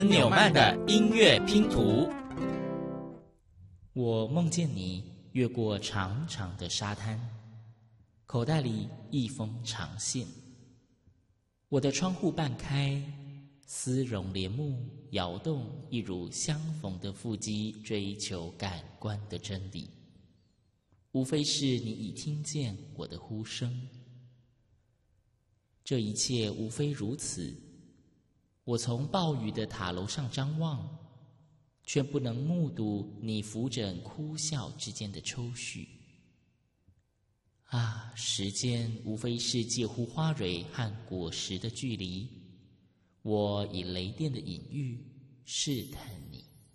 纽曼的音乐拼图。我梦见你越过长长的沙滩，口袋里一封长信。我的窗户半开，丝绒帘幕摇动，一如相逢的腹肌追求感官的真理。无非是你已听见我的呼声。这一切无非如此。我从暴雨的塔楼上张望，却不能目睹你扶枕哭笑之间的抽绪。啊，时间无非是介乎花蕊和果实的距离，我以雷电的隐喻试探你。